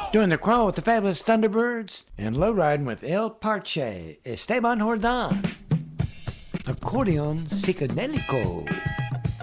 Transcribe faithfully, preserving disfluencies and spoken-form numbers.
Doing the crawl with the fabulous Thunderbirds, and low riding with El Parche, Esteban Jordan. Accordion Psicodélico.